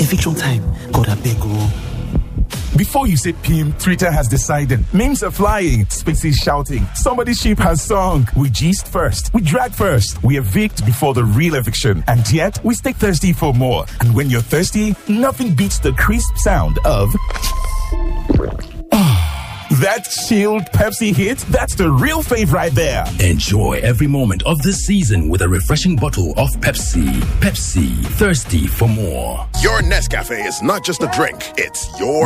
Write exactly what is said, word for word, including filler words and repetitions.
Eviction time. God, I beg you. Before you say P M, Twitter has decided. Memes are flying, spaces shouting. Somebody's ship has sunk. We gist first. We drag first. We evict before the real eviction. And yet, we stay thirsty for more. And when you're thirsty, nothing beats the crisp sound of... that chilled Pepsi hit, that's the real fave right there. Enjoy every moment of this season with a refreshing bottle of Pepsi. Pepsi, thirsty for more. Your Nescafe is not just a drink, it's your